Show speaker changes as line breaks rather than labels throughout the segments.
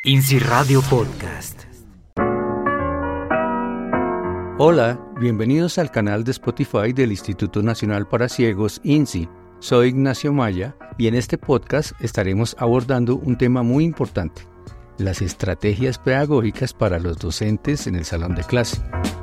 INSI Radio Podcast.
Hola, bienvenidos al canal de Spotify del Instituto Nacional para Ciegos, INSI. Soy Ignacio Maya y en este podcast estaremos abordando un tema muy importante: las estrategias pedagógicas para los docentes en el salón de clase.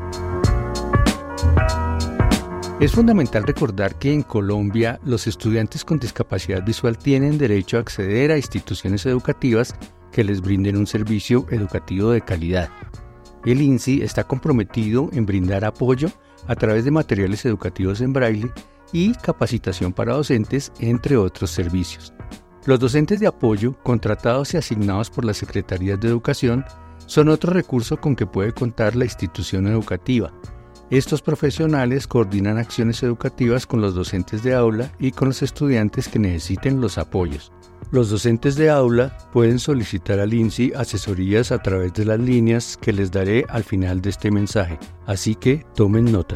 Es fundamental recordar que en Colombia los estudiantes con discapacidad visual tienen derecho a acceder a instituciones educativas que les brinden un servicio educativo de calidad. El INSI está comprometido en brindar apoyo a través de materiales educativos en braille y capacitación para docentes, entre otros servicios. Los docentes de apoyo, contratados y asignados por las Secretarías de Educación, son otro recurso con que puede contar la institución educativa. Estos profesionales coordinan acciones educativas con los docentes de aula y con los estudiantes que necesiten los apoyos. Los docentes de aula pueden solicitar al INSI asesorías a través de las líneas que les daré al final de este mensaje, así que tomen nota.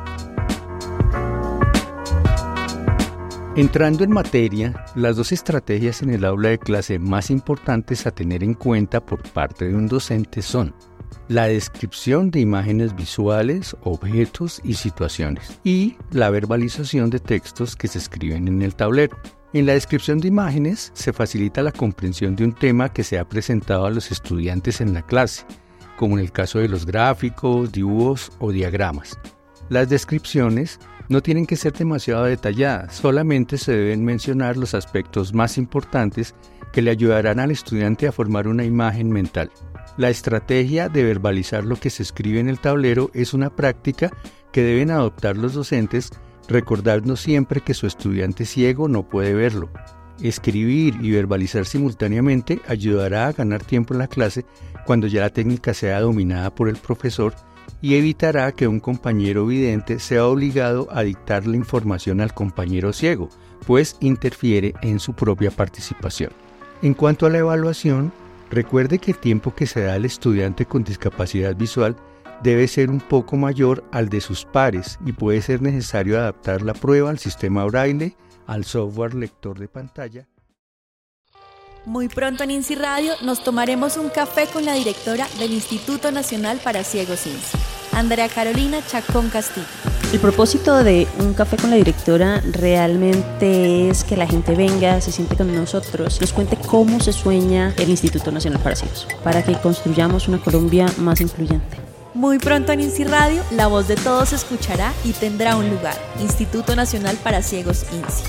Entrando en materia, las dos estrategias en el aula de clase más importantes a tener en cuenta por parte de un docente son la descripción de imágenes visuales, objetos y situaciones, y la verbalización de textos que se escriben en el tablero. En la descripción de imágenes se facilita la comprensión de un tema que se ha presentado a los estudiantes en la clase, como en el caso de los gráficos, dibujos o diagramas. Las descripciones no tienen que ser demasiado detalladas, solamente se deben mencionar los aspectos más importantes que le ayudarán al estudiante a formar una imagen mental. La estrategia de verbalizar lo que se escribe en el tablero es una práctica que deben adoptar los docentes, recordando siempre que su estudiante ciego no puede verlo. Escribir y verbalizar simultáneamente ayudará a ganar tiempo en la clase cuando ya la técnica sea dominada por el profesor y evitará que un compañero vidente sea obligado a dictar la información al compañero ciego, pues interfiere en su propia participación. En cuanto a la evaluación, recuerde que el tiempo que se da al estudiante con discapacidad visual debe ser un poco mayor al de sus pares y puede ser necesario adaptar la prueba al sistema braille, al software lector de pantalla.
Muy pronto en INSI Radio nos tomaremos un café con la directora del Instituto Nacional para Ciegos INSI, Andrea Carolina Chacón Castillo.
El propósito de un café con la directora realmente es que la gente venga, se siente con nosotros, nos cuente cómo se sueña el Instituto Nacional para Ciegos, para que construyamos una Colombia más incluyente.
Muy pronto en INSI Radio, la voz de todos se escuchará y tendrá un lugar. Instituto Nacional para Ciegos INSI.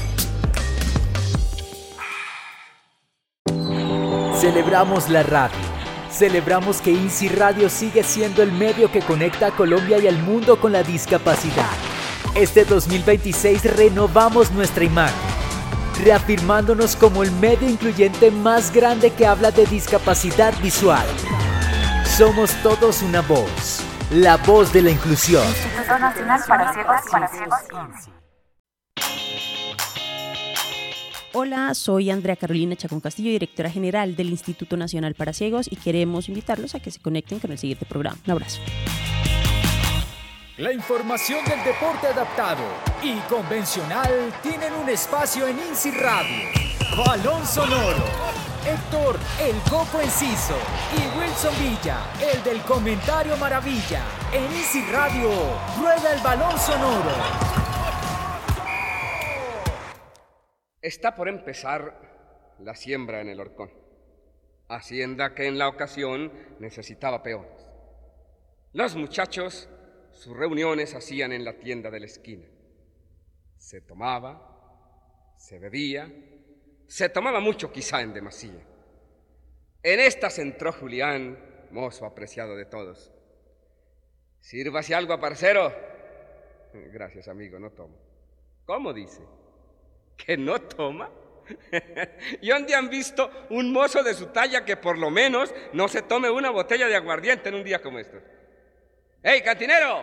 Celebramos la radio. Celebramos que INSI Radio sigue siendo el medio que conecta a Colombia y al mundo con la discapacidad. Este 2026 renovamos nuestra imagen, reafirmándonos como el medio incluyente más grande que habla de discapacidad visual. Somos todos una voz, la voz de la inclusión.
Instituto Nacional para Ciegos INSI.
Hola, soy Andrea Carolina Chacón Castillo, directora general del Instituto Nacional para Ciegos, y queremos invitarlos a que se conecten con el siguiente programa. Un abrazo.
La información del deporte adaptado y convencional tienen un espacio en INSI Radio. Balón Sonoro. Héctor, el Coco Enciso, y Wilson Villa, el del Comentario Maravilla. En INSI Radio, rueda el Balón Sonoro.
Está por empezar la siembra en el horcón, hacienda que en la ocasión necesitaba peones. Los muchachos sus reuniones hacían en la tienda de la esquina. Se tomaba, se bebía, se tomaba mucho quizá en demasía. En estas entró Julián, mozo apreciado de todos. «Sírvase algo, parcero». «Gracias, amigo, no tomo». «¿Cómo dice? ¿Que no toma?» ¿Y dónde han visto un mozo de su talla que por lo menos no se tome una botella de aguardiente en un día como estos? ¡Ey, cantinero!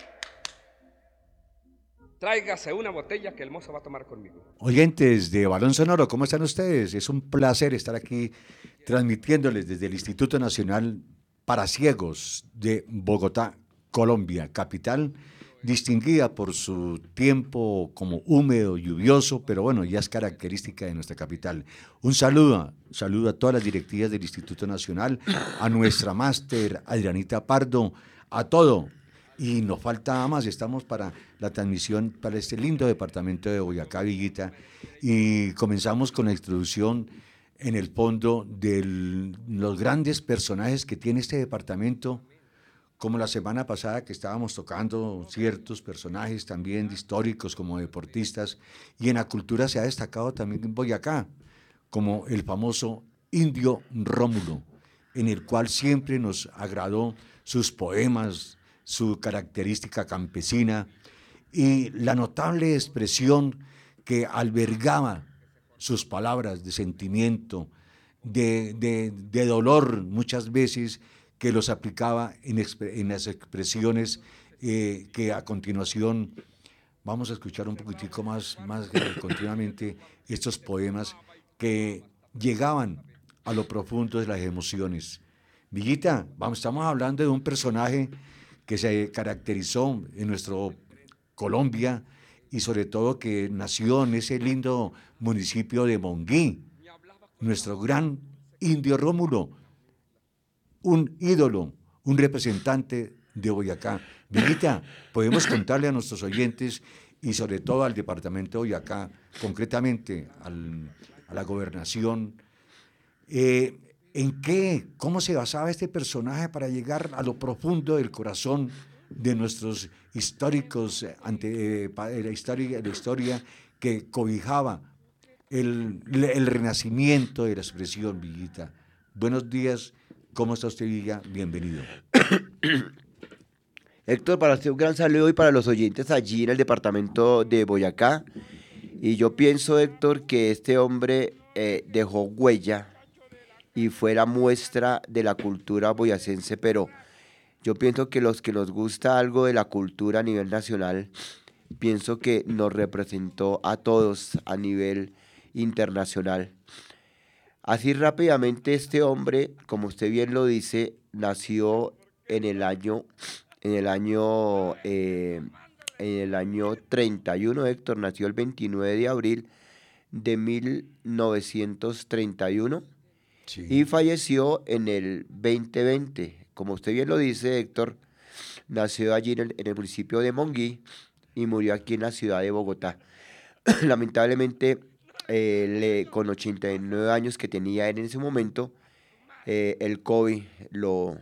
Tráigase una botella que el mozo va a tomar conmigo.
Oyentes de Balón Sonoro, ¿cómo están ustedes? Es un placer estar aquí transmitiéndoles desde el Instituto Nacional para Ciegos de Bogotá, Colombia, capital, distinguida por su tiempo como húmedo, lluvioso, pero bueno, ya es característica de nuestra capital. Un saludo a todas las directivas del Instituto Nacional, a nuestra máster Adrianita Pardo, a todo. Y nos falta más, estamos para la transmisión para este lindo departamento de Boyacá, Villita, y comenzamos con la introducción en el fondo de los grandes personajes que tiene este departamento, como la semana pasada que estábamos tocando ciertos personajes también históricos como deportistas, y en la cultura se ha destacado también en Boyacá, como el famoso Indio Rómulo, en el cual siempre nos agradó sus poemas, su característica campesina y la notable expresión que albergaba sus palabras de sentimiento, de dolor muchas veces, que los aplicaba en las expresiones que a continuación vamos a escuchar un poquitico más continuamente estos poemas que llegaban a lo profundo de las emociones. Villita, estamos hablando de un personaje que se caracterizó en nuestro Colombia y sobre todo que nació en ese lindo municipio de Monguí, nuestro gran Indio Rómulo, un ídolo, un representante de Boyacá. Villita, podemos contarle a nuestros oyentes y sobre todo al departamento de Boyacá, concretamente a la gobernación, cómo se basaba este personaje para llegar a lo profundo del corazón de nuestros históricos, la historia que cobijaba el renacimiento de la expresión, Villita. Buenos días. ¿Cómo está usted, Villa? Bienvenido.
Héctor, para usted un gran saludo y para los oyentes allí en el departamento de Boyacá. Y yo pienso, Héctor, que este hombre dejó huella y fue la muestra de la cultura boyacense, pero yo pienso que los que nos gusta algo de la cultura a nivel nacional, pienso que nos representó a todos a nivel internacional. Así rápidamente este hombre, como usted bien lo dice, nació en el año 31, Héctor, nació el 29 de abril de 1931 sí. Y falleció en el 2020. Como usted bien lo dice, Héctor, nació allí en el municipio de Monguí y murió aquí en la ciudad de Bogotá. Lamentablemente, con 89 años que tenía en ese momento, el COVID lo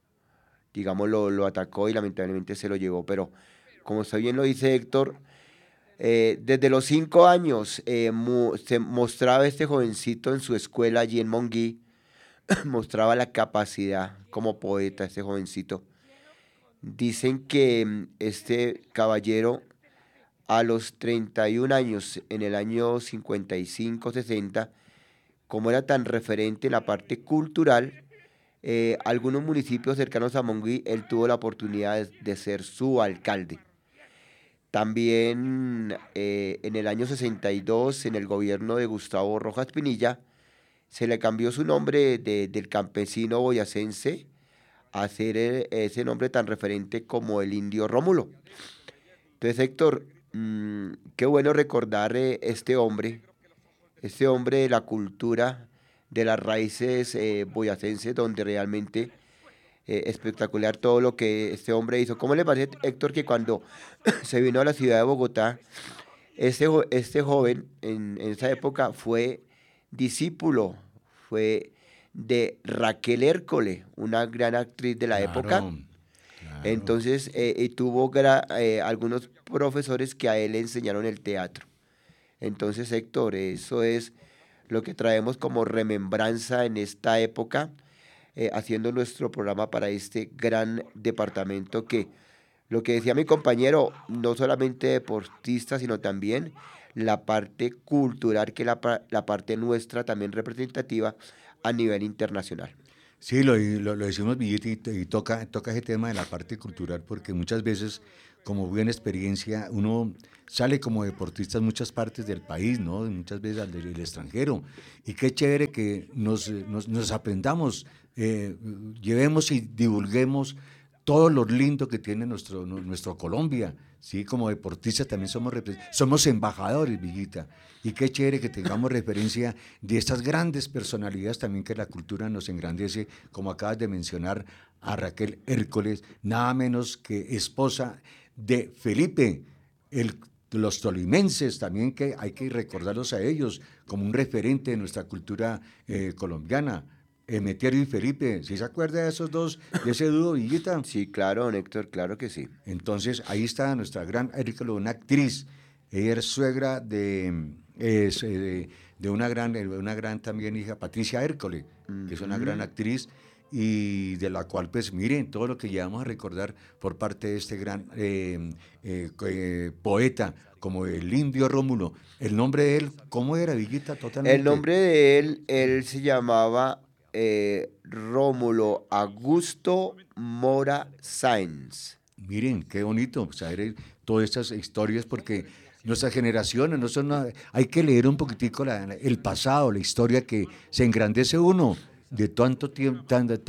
atacó y lamentablemente se lo llevó. Pero como usted bien lo dice, Héctor, desde los 5 años se mostraba este jovencito en su escuela allí en Monguí, mostraba la capacidad como poeta, este jovencito. Dicen que este caballero a los 31 años, en el año 55-60, como era tan referente en la parte cultural, algunos municipios cercanos a Monguí, él tuvo la oportunidad de ser su alcalde. También en el año 62, en el gobierno de Gustavo Rojas Pinilla, se le cambió su nombre del campesino boyacense a ser ese nombre tan referente como el Indio Rómulo. Entonces, Héctor, qué bueno recordar este hombre de la cultura, de las raíces boyacenses, donde realmente espectacular todo lo que este hombre hizo. ¿Cómo le parece, Héctor, que cuando se vino a la ciudad de Bogotá, este joven en esa época fue discípulo, fue de Raquel Hércole, una gran actriz de la época? Claro. Entonces, tuvo algunos profesores que a él le enseñaron el teatro. Entonces, Héctor, eso es lo que traemos como remembranza en esta época, haciendo nuestro programa para este gran departamento que, lo que decía mi compañero, no solamente deportista, sino también la parte cultural, que la parte nuestra también representativa a nivel internacional.
Sí, lo decimos, Villita, y toca ese tema de la parte cultural, porque muchas veces, como buena experiencia, uno sale como deportista en muchas partes del país, ¿no? Muchas veces al del extranjero. Y qué chévere que nos aprendamos, llevemos y divulguemos todo lo lindo que tiene nuestro Colombia, ¿sí? Como deportistas también somos embajadores, Villita, y qué chévere que tengamos referencia de estas grandes personalidades también que la cultura nos engrandece, como acabas de mencionar a Raquel Hércoles, nada menos que esposa de Felipe, los tolimenses también, que hay que recordarlos a ellos como un referente de nuestra cultura colombiana. Emeterio y Felipe, ¿sí se acuerda de esos dos, de ese dúo, Villita?
Sí, claro, Héctor, claro que sí.
Entonces, ahí está nuestra gran Hércules, una actriz. Ella es suegra de una gran también hija, Patricia Hércules, que es una gran actriz, y de la cual, pues, miren, todo lo que llevamos a recordar por parte de este gran poeta, como el Indio Rómulo. El nombre de él, ¿cómo era, Villita? Totalmente.
El nombre de él se llamaba Rómulo Augusto Mora Sáenz.
Miren, qué bonito saber todas estas historias, porque nuestras generaciones, hay que leer un poquitico el pasado, la historia, que se engrandece uno de tanto tiempo,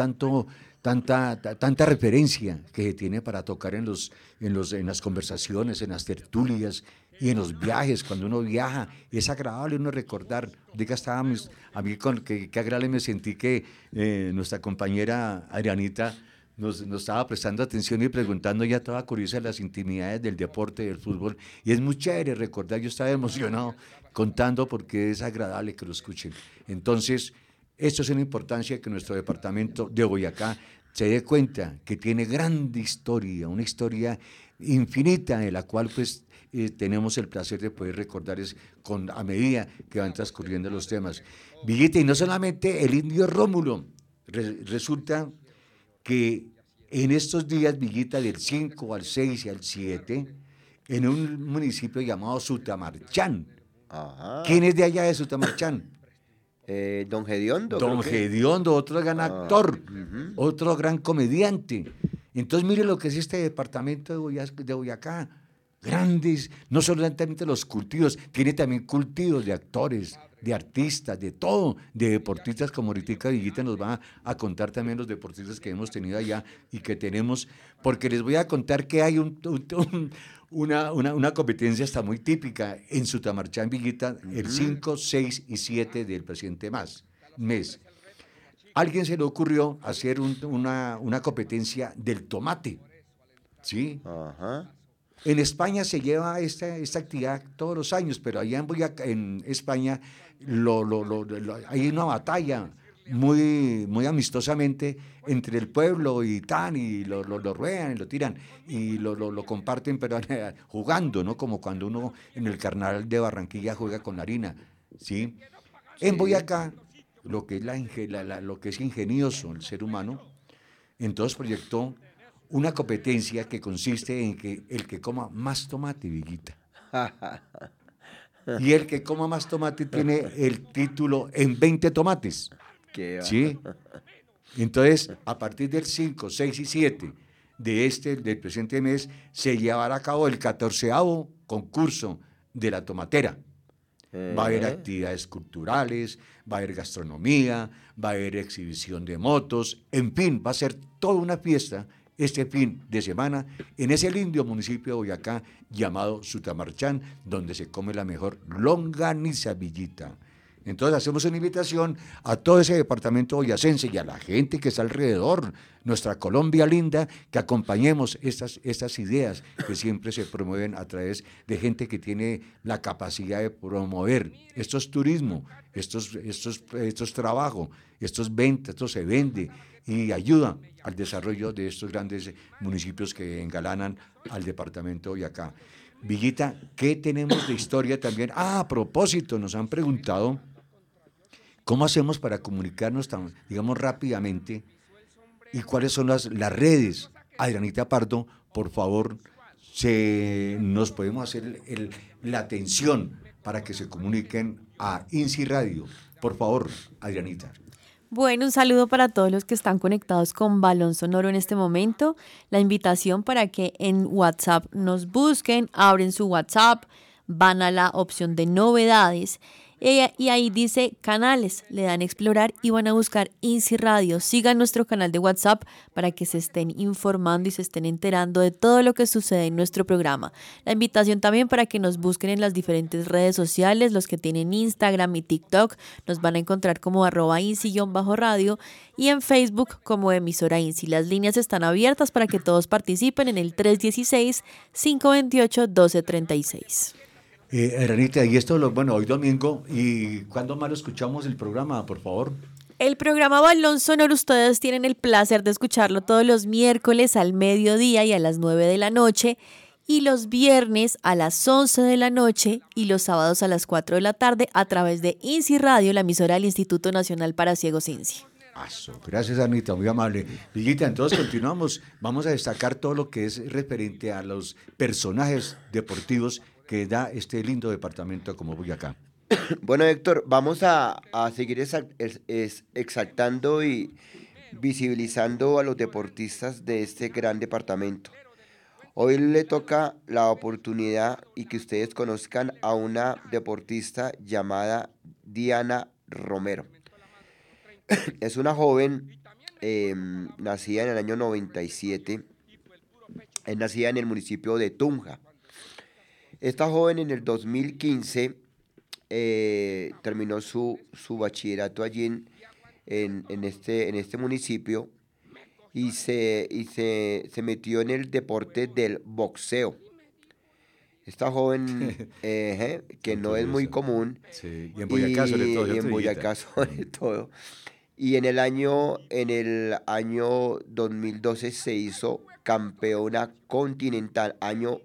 tanta referencia que se tiene para tocar en las conversaciones, en las tertulias y en los viajes. Cuando uno viaja, es agradable uno recordar. Diga, estábamos, a mí qué agradable me sentí que nuestra compañera Adrianita nos estaba prestando atención y preguntando, ya toda curiosa, de las intimidades del deporte, del fútbol, y es muy chévere recordar. Yo estaba emocionado contando, porque es agradable que lo escuchen. Entonces, esto es una importancia, que nuestro departamento de Boyacá se dé cuenta que tiene grande historia, una historia infinita, de la cual, pues, tenemos el placer de poder recordar a medida que van transcurriendo los temas. Villita, y no solamente el Indio Rómulo, resulta que en estos días, Villita, del 5 al 6 y al 7, en un municipio llamado Sutamarchán.
Ajá.
¿Quién es de allá de Sutamarchán?
Don Gediondo.
Don Gediondo, otro gran actor, otro gran comediante. Entonces, mire lo que es este departamento de Boyacá. Grandes, no solamente los cultivos, tiene también cultivos de actores, de artistas, de todo, de deportistas, como ahorita Villita nos va a contar también los deportistas que hemos tenido allá y que tenemos, porque les voy a contar que hay una competencia hasta muy típica en Sutamarchán, Villita, el 5, 6 y 7 del presidente mes. Alguien se le ocurrió hacer una competencia del tomate, ¿sí?
Ajá.
En España se lleva esta actividad todos los años, pero allá en España hay una batalla muy amistosamente entre el pueblo y lo ruedan y lo tiran y lo comparten, pero jugando, ¿no? Como cuando uno en el carnaval de Barranquilla juega con la harina, ¿sí? En Boyacá, lo que es ingenioso el ser humano, entonces proyectó una competencia que consiste en que el que coma más tomate, Villita. Y el que coma más tomate tiene el título en 20 tomates. ¿Sí? Entonces, a partir del 5, 6 y 7 del presente mes, se llevará a cabo el 14º concurso de la tomatera. Va a haber actividades culturales, va a haber gastronomía, va a haber exhibición de motos, en fin, va a ser toda una fiesta este fin de semana en ese lindo municipio de Boyacá llamado Sutamarchán, donde se come la mejor longaniza, Villita. Entonces hacemos una invitación a todo ese departamento boyacense y a la gente que está alrededor, nuestra Colombia linda, que acompañemos estas ideas que siempre se promueven a través de gente que tiene la capacidad de promover estos turismo, estos trabajos, estos ventas, esto se vende y ayuda al desarrollo de estos grandes municipios que engalanan al departamento de Boyacá. Villita, ¿qué tenemos de historia también? A propósito, nos han preguntado cómo hacemos para comunicarnos digamos, rápidamente y cuáles son las redes. Adrianita Pardo, por favor, nos podemos hacer la atención para que se comuniquen a INSI Radio. Por favor, Adrianita.
Bueno, un saludo para todos los que están conectados con Balón Sonoro en este momento. La invitación para que en WhatsApp nos busquen, abren su WhatsApp, van a la opción de novedades Y ahí dice canales, le dan explorar y van a buscar INSI Radio. Sigan nuestro canal de WhatsApp para que se estén informando y se estén enterando de todo lo que sucede en nuestro programa. La invitación también para que nos busquen en las diferentes redes sociales, los que tienen Instagram y TikTok, nos van a encontrar como @INSI_radio y en Facebook como emisora INSI. Las líneas están abiertas para que todos participen en el 316-528-1236.
Aranita, y esto, bueno, hoy domingo, ¿y cuándo más lo escuchamos el programa, por favor?
El programa Balón Sonoro, ustedes tienen el placer de escucharlo todos los miércoles al mediodía y a las 9 de la noche, y los viernes a las 11 de la noche y los sábados a las 4 de la tarde a través de INSI Radio, la emisora del Instituto Nacional para Ciegos INSI.
Gracias, Anita, muy amable. Villita, entonces continuamos. Vamos a destacar todo lo que es referente a los personajes deportivos que da este lindo departamento como Boyacá.
Bueno, Héctor, vamos a seguir exaltando y visibilizando a los deportistas de este gran departamento. Hoy le toca la oportunidad y que ustedes conozcan a una deportista llamada Diana Romero. Es una joven nacida en el año 97, es nacida en el municipio de Tunja. Esta joven en el 2015 terminó su bachillerato allí en este municipio y se metió en el deporte del boxeo. Esta joven, que no es muy común.
Sí, y en Boyacá sobre todo.
Y en Boyacá sobre todo. Y en el año 2012 se hizo campeona continental, año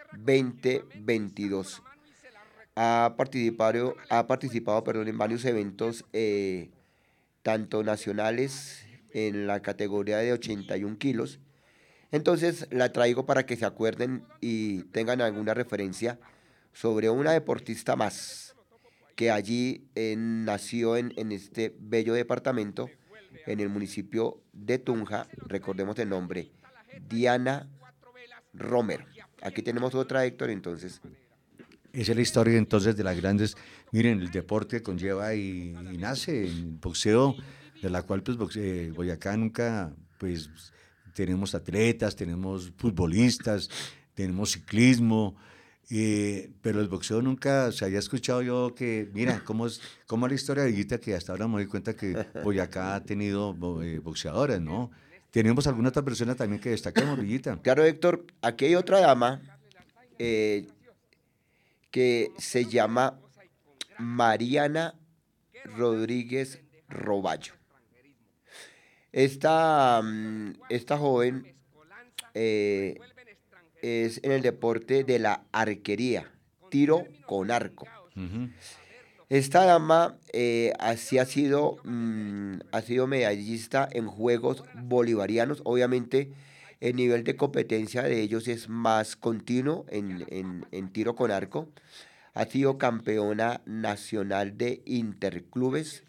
2022. Ha participado en varios eventos, tanto nacionales en la categoría de 81 kilos. Entonces la traigo para que se acuerden y tengan alguna referencia sobre una deportista más que allí nació en este bello departamento, en el municipio de Tunja. Recordemos el nombre, Diana Romero. Aquí tenemos otra, Héctor, entonces.
Esa es la historia entonces de las grandes. Miren, el deporte conlleva y nace en boxeo, de la cual pues Boyacá nunca, pues tenemos atletas, tenemos futbolistas, tenemos ciclismo, pero el boxeo nunca se había escuchado yo que, mira, cómo es la historia de Villita, que hasta ahora me doy cuenta que Boyacá ha tenido boxeadoras, ¿no? ¿Tenemos alguna otra persona también que destaquemos, Villita?
Claro, Héctor, aquí hay otra dama que se llama Mariana Rodríguez Roballo. Esta joven es en el deporte de la arquería, tiro con arco. Uh-huh. Esta dama ha sido medallista en Juegos Bolivarianos. Obviamente el nivel de competencia de ellos es más continuo en tiro con arco. Ha sido campeona nacional de interclubes.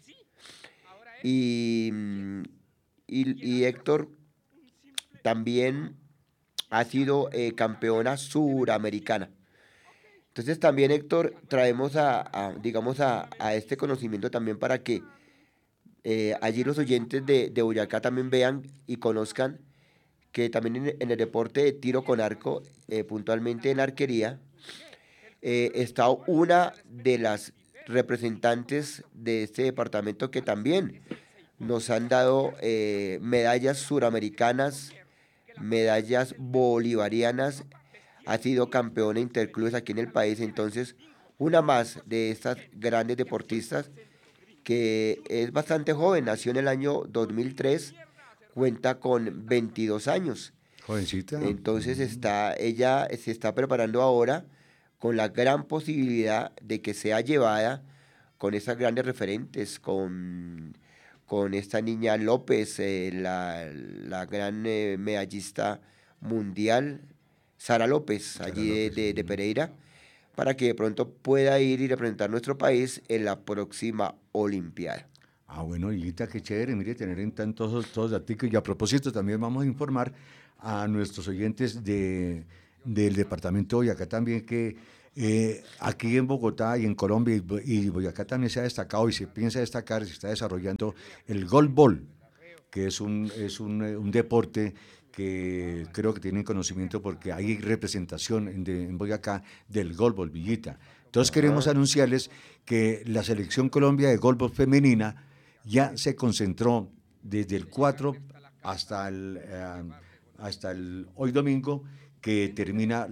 Y Héctor también ha sido campeona suramericana. Entonces también, Héctor, traemos a este conocimiento también para que allí los oyentes de Boyacá también vean y conozcan que también en el deporte de tiro con arco, puntualmente en arquería, está una de las representantes de este departamento que también nos han dado medallas suramericanas, medallas bolivarianas, ha sido campeona interclubes aquí en el país. Entonces, una más de estas grandes deportistas que es bastante joven, nació en el año 2003, cuenta con 22 años.
Jovencita.
Entonces ella se está preparando ahora con la gran posibilidad de que sea llevada con esas grandes referentes, con esta niña López, la gran medallista mundial, Sara López, allí de Pereira, para que de pronto pueda ir y representar nuestro país en la próxima Olimpiada.
Ah, bueno, Higuita, qué chévere, mire, tener en tantos todos datos. Y a propósito, también vamos a informar a nuestros oyentes del departamento de Boyacá también que Aquí en Bogotá y en Colombia y Boyacá también se ha destacado y se piensa destacar, se está desarrollando el golbol, que es un deporte que creo que tienen conocimiento porque hay representación en Boyacá del golbol, Villita. Entonces queremos anunciarles que la Selección Colombia de golbol femenina ya se concentró desde el 4 hasta el hoy domingo, que termina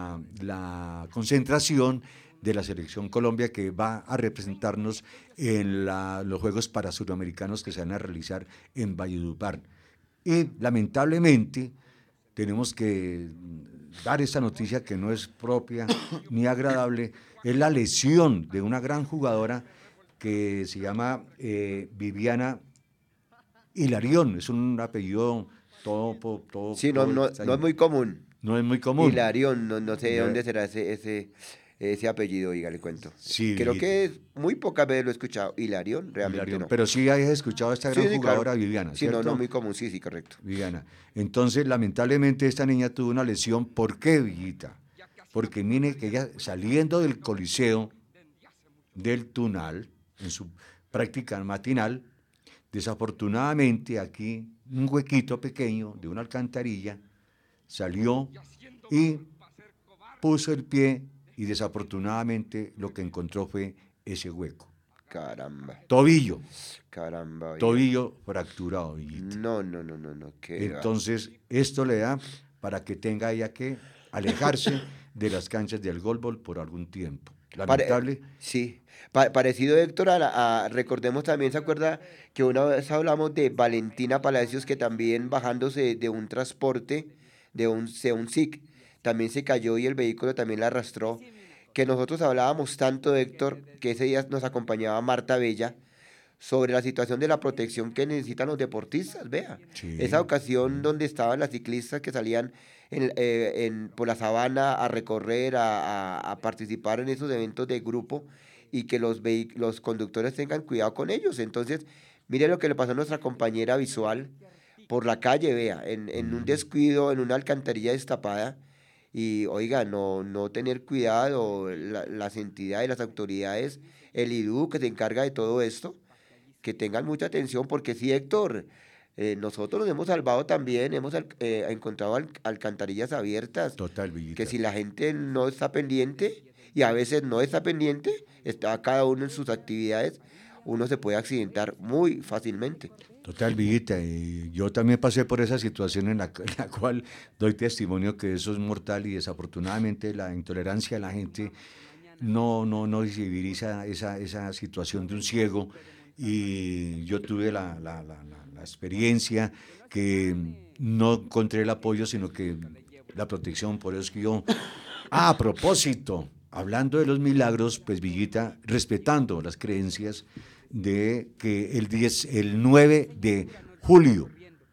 la concentración de la Selección Colombia, que va a representarnos en los Juegos Parasuramericanos que se van a realizar en Valledupar. Y lamentablemente tenemos que dar esta noticia que no es propia ni agradable, es la lesión de una gran jugadora que se llama Viviana Hilarión, es un apellido todo
sí, no es muy común.
No es muy común.
Hilarión, no sé de dónde será ese apellido, oiga, le cuento.
Sí,
creo que muy pocas veces lo he escuchado. Hilarión, realmente
Hilarión,
no.
Pero sí has escuchado a esta gran jugadora,
claro.
Viviana,
sí,
¿cierto?
no muy común, sí, correcto.
Viviana. Entonces, lamentablemente, esta niña tuvo una lesión. ¿Por qué, Villita? Porque mire que ella, saliendo del Coliseo del Tunal, en su práctica matinal, desafortunadamente aquí, un huequito pequeño de una alcantarilla, salió y puso el pie y desafortunadamente lo que encontró fue ese hueco.
Caramba.
Tobillo.
Caramba. Oiga.
Tobillo fracturado, Villita.
No.
Entonces, esto le da para que tenga ella que alejarse de las canchas del golbol por algún tiempo. Lamentable.
Sí. Parecido, Héctor, recordemos también, ¿se acuerda que una vez hablamos de Valentina Palacios, que también bajándose de un transporte, de un SIC, también se cayó y el vehículo también la arrastró? Que nosotros hablábamos tanto, Héctor, que ese día nos acompañaba Marta Bella, sobre la situación de la protección que necesitan los deportistas, vea.
Sí.
Esa ocasión donde estaban las ciclistas que salían por la sabana a recorrer, a participar en esos eventos de grupo, y que los conductores tengan cuidado con ellos. Entonces, mire lo que le pasó a nuestra compañera visual por la calle, vea, en un descuido, en una alcantarilla destapada. Y oiga, no tener cuidado, las entidades, las autoridades, el IDU que se encarga de todo esto, que tengan mucha atención, porque sí, Héctor, nosotros nos hemos salvado también, hemos encontrado alcantarillas abiertas.
Total, Villita.
Que si la gente no está pendiente, y a veces no está pendiente, está cada uno en sus actividades, uno se puede accidentar muy fácilmente.
Total, Villita, yo también pasé por esa situación en la cual doy testimonio que eso es mortal y desafortunadamente la intolerancia de la gente no visibiliza esa situación de un ciego, y yo tuve la experiencia que no encontré el apoyo, sino que la protección. Por eso es que yo, a propósito, hablando de los milagros, pues Villita, respetando las creencias de que el 9 de julio,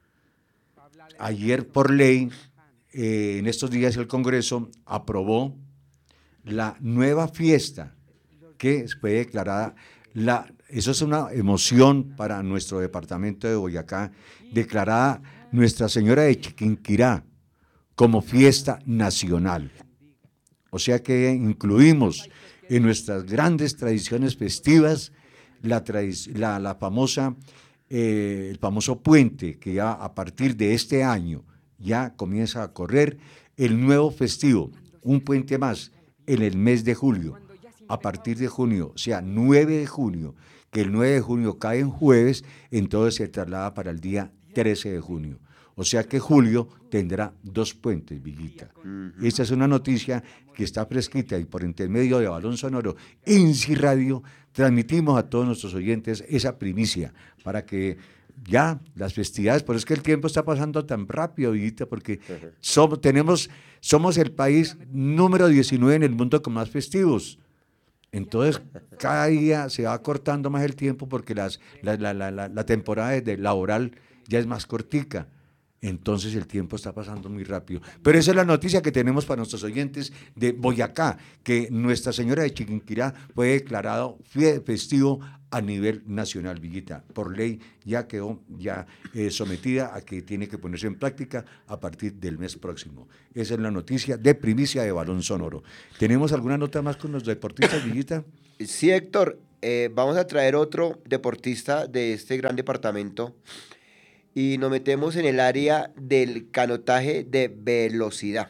ayer por ley, en estos días el Congreso aprobó la nueva fiesta que fue declarada, eso es una emoción para nuestro departamento de Boyacá, declarada Nuestra Señora de Chiquinquirá como fiesta nacional. O sea que incluimos en nuestras grandes tradiciones festivas la famosa, el famoso puente, que ya a partir de este año ya comienza a correr el nuevo festivo, un puente más en el mes de julio, a partir de junio, o sea, 9 de junio, que el 9 de junio cae en jueves, entonces se traslada para el día 13 de junio. O sea que julio tendrá 2 puentes, Villita. Esta es una noticia que está fresquita, y por intermedio de Balón Sonoro, INSI Radio, transmitimos a todos nuestros oyentes esa primicia para que ya las festividades, por eso es que el tiempo está pasando tan rápido, Villita, porque somos el país número 19 en el mundo con más festivos. Entonces, cada día se va cortando más el tiempo porque la temporada laboral ya es más cortica. Entonces el tiempo está pasando muy rápido. Pero esa es la noticia que tenemos para nuestros oyentes de Boyacá, que Nuestra Señora de Chiquinquirá fue declarado festivo a nivel nacional, Villita. Por ley ya quedó sometida a que tiene que ponerse en práctica a partir del mes próximo. Esa es la noticia de primicia de Balón Sonoro. ¿Tenemos alguna nota más con los deportistas, Villita?
Sí, Héctor, vamos a traer otro deportista de este gran departamento y nos metemos en el área del canotaje de velocidad.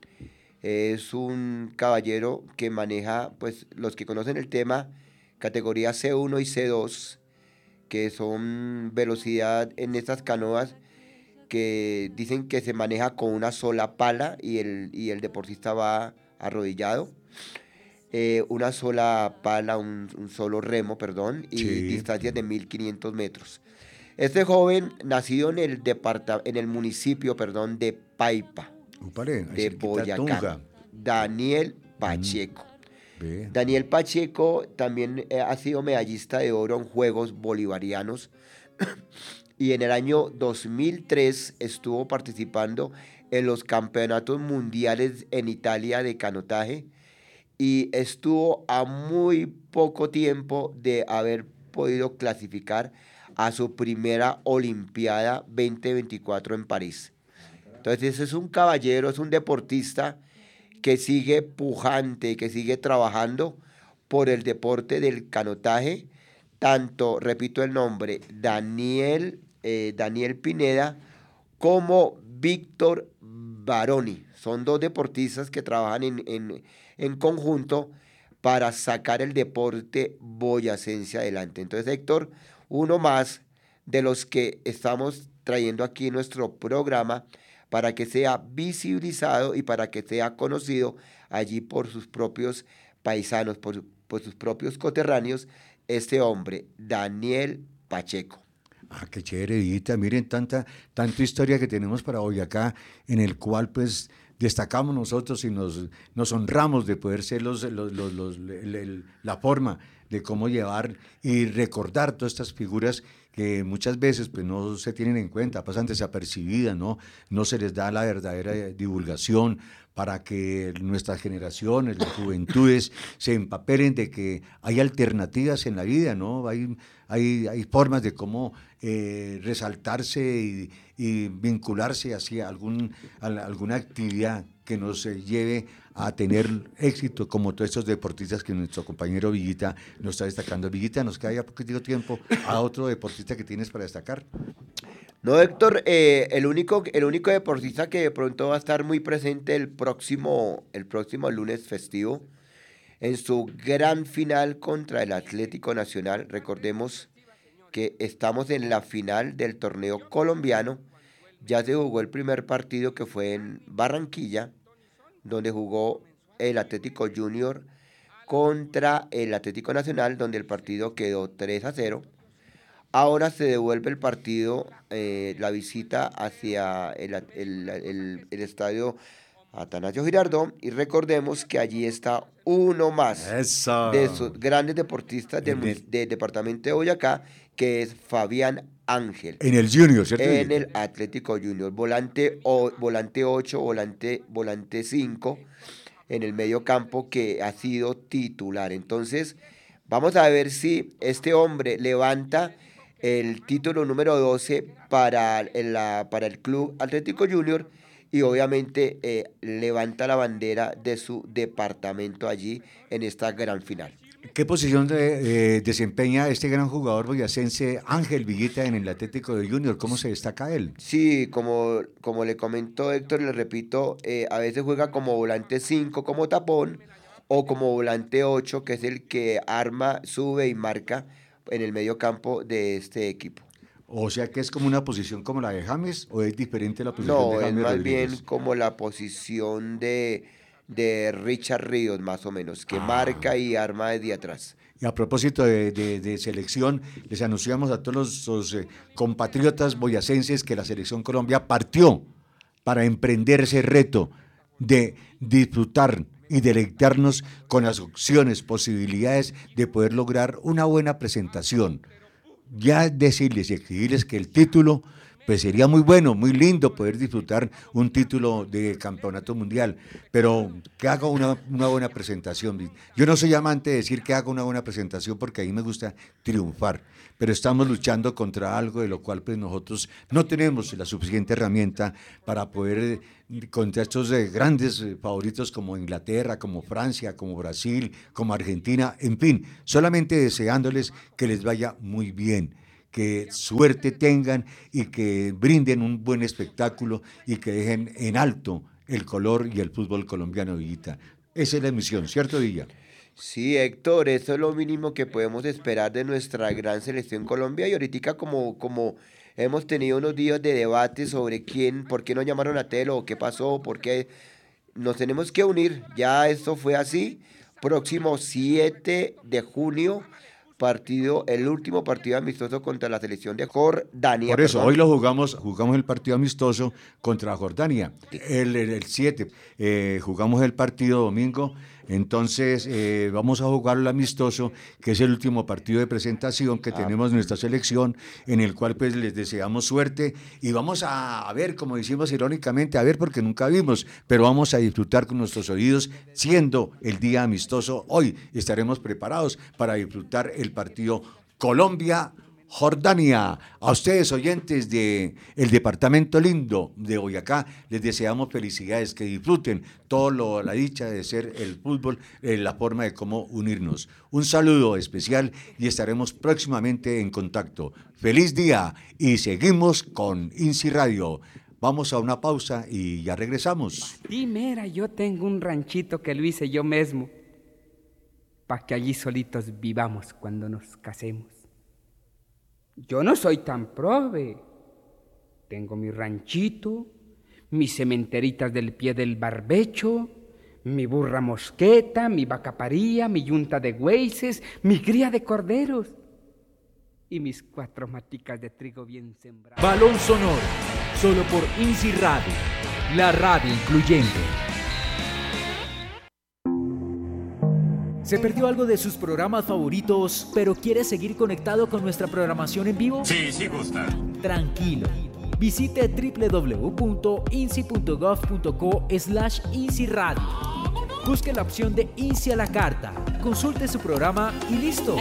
Es un caballero que maneja, pues los que conocen el tema, categoría C1 y C2, que son velocidad en estas canoas que dicen que se maneja con una sola pala y el deportista va arrodillado. Una sola pala, un solo remo, perdón, y distancias de 1.500 metros. Este joven, nacido en el municipio, de Paipa, de Boyacá, Daniel Pacheco. Daniel Pacheco también ha sido medallista de oro en Juegos Bolivarianos y en el año 2003 estuvo participando en los campeonatos mundiales en Italia de canotaje y estuvo a muy poco tiempo de haber podido clasificar a su primera Olimpiada 2024 en París. Entonces es un caballero, es un deportista que sigue pujante, que sigue trabajando por el deporte del canotaje, tanto, repito el nombre, Daniel Pineda como Víctor Baroni. Son dos deportistas que trabajan en conjunto para sacar el deporte boyacense adelante. Entonces, Héctor, uno más de los que estamos trayendo aquí en nuestro programa para que sea visibilizado y para que sea conocido allí por sus propios paisanos, por sus propios coterráneos, este hombre, Daniel Pacheco.
Ah, qué chévere, Villita. Miren tanta historia que tenemos para Boyacá, en el cual pues destacamos nosotros y nos honramos de poder ser la forma de cómo llevar y recordar todas estas figuras que muchas veces pues no se tienen en cuenta, pasan desapercibidas, no se les da la verdadera divulgación para que nuestras generaciones, las juventudes, se empapelen de que hay alternativas en la vida, ¿no? Hay formas de cómo resaltarse y vincularse hacia alguna actividad que nos lleve a tener éxito, como todos estos deportistas que nuestro compañero Villita nos está destacando. Villita, nos queda ya poquito tiempo a otro deportista que tienes para destacar.
No, Héctor, el único deportista que de pronto va a estar muy presente el próximo lunes festivo en su gran final contra el Atlético Nacional. Recordemos que estamos en la final del torneo colombiano. Ya se jugó el primer partido, que fue en Barranquilla, donde jugó el Atlético Junior contra el Atlético Nacional, donde el partido quedó 3-0. Ahora se devuelve el partido, la visita hacia el estadio Atanasio Girardot, y recordemos que allí está uno más de esos grandes deportistas del departamento de Boyacá, que es Fabián Ángel.
En el Junior, ¿cierto?
En el Atlético Junior, volante 8, volante 5, en el medio campo, que ha sido titular. Entonces, vamos a ver si este hombre levanta el título número 12 para el Club Atlético Junior y obviamente levanta la bandera de su departamento allí en esta gran final.
¿Qué posición desempeña este gran jugador boyacense Ángel Villita en el Atlético de Junior? ¿Cómo se destaca él?
Sí, como le comentó Héctor, le repito, a veces juega como volante 5, como tapón, o como volante 8, que es el que arma, sube y marca en el medio campo de este equipo.
O sea que es como una posición como la de James, ¿o es diferente la posición de James?
No, es más
Rodríguez?
bien como la posición de Richard Ríos, más o menos, que marca y arma desde atrás.
Y a propósito de selección, les anunciamos a todos los compatriotas boyacenses que la Selección Colombia partió para emprender ese reto de disfrutar y deleitarnos con las opciones, posibilidades de poder lograr una buena presentación. Ya decirles y exigirles que el título pues sería muy bueno, muy lindo poder disfrutar un título de campeonato mundial, pero que haga una buena presentación. Yo no soy amante de decir que haga una buena presentación porque a mí me gusta triunfar, pero estamos luchando contra algo de lo cual pues nosotros no tenemos la suficiente herramienta para poder, contra estos grandes favoritos como Inglaterra, como Francia, como Brasil, como Argentina, en fin, solamente deseándoles que les vaya muy bien, que suerte tengan y que brinden un buen espectáculo y que dejen en alto el color y el fútbol colombiano, Villita. Esa es la misión, ¿cierto, Villa?
Sí, Héctor, eso es lo mínimo que podemos esperar de nuestra gran selección Colombia. Y ahorita como hemos tenido unos días de debate sobre por qué no llamaron a Telo, o qué pasó, por qué nos tenemos que unir. Ya esto fue así. Próximo 7 de junio, el último partido amistoso contra la selección de Jordania.
Por eso, hoy lo jugamos el partido amistoso contra Jordania, el 7, jugamos el partido domingo, entonces vamos a jugar el amistoso, que es el último partido de presentación que tenemos en nuestra selección, en el cual pues les deseamos suerte y vamos a ver, como decimos irónicamente, porque nunca vimos, pero vamos a disfrutar con nuestros oídos, siendo el día amistoso. Hoy estaremos preparados para disfrutar el partido Colombia-Jordania. A ustedes, oyentes del departamento lindo de Boyacá, les deseamos felicidades, que disfruten la dicha de ser el fútbol, la forma de cómo unirnos. Un saludo especial y estaremos próximamente en contacto. Feliz día y seguimos con INSI Radio. Vamos a una pausa y ya regresamos.
Sí, mira, yo tengo un ranchito que lo hice yo mismo, para que allí solitos vivamos cuando nos casemos. Yo no soy tan prove. Tengo mi ranchito, mis cementeritas del pie del barbecho, mi burra mosqueta, mi vaca paría, mi yunta de güeyes, mi cría de corderos y mis 4 maticas de trigo bien sembradas.
Balón sonoro, solo por INSI Radio, la radio incluyente. ¿Se perdió algo de sus programas favoritos, pero quiere seguir conectado con nuestra programación en vivo?
Sí, sí gusta.
Tranquilo. Visite www.insi.gov.co/INSI Radio. Busque la opción de INSI a la carta, consulte su programa y listo.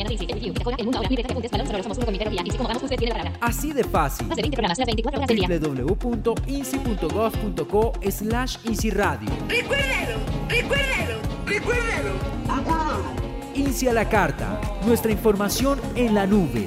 Así de fácil. www.insi.gov.co/INSI Radio.
Recuérdalo.
INSI a la carta, nuestra información en la nube.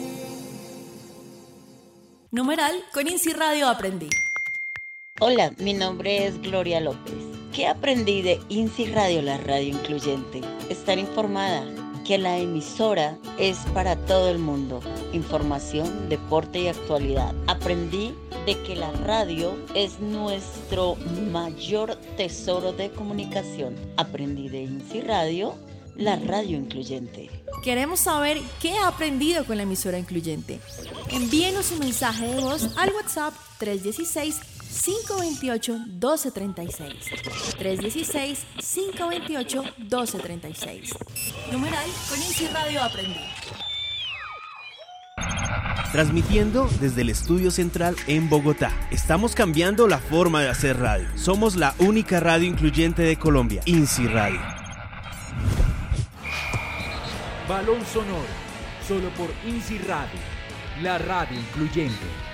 Numeral con INSI Radio aprendí.
Hola, mi nombre es Gloria López. ¿Qué aprendí de INSI Radio, la radio incluyente? Estar informada, que la emisora es para todo el mundo. Información, deporte y actualidad. Aprendí de que la radio es nuestro mayor tesoro de comunicación. Aprendí de INSI Radio, la radio incluyente.
Queremos saber qué ha aprendido con la emisora incluyente. Envíenos un mensaje de voz al WhatsApp 316-528-1236. 316-528-1236. Numeral con INSI Radio aprendí.
Transmitiendo desde el estudio central en Bogotá. Estamos cambiando la forma de hacer radio. Somos la única radio incluyente de Colombia, INSI Radio.
Balón sonoro, solo por INSI Radio, la radio incluyente.